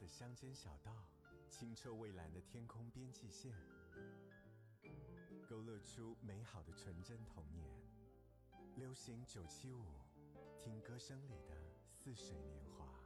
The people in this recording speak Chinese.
的乡间小道，清澈蔚蓝的天空边际线，勾勒出美好的纯真童年。流行975，听歌声里的似水年华。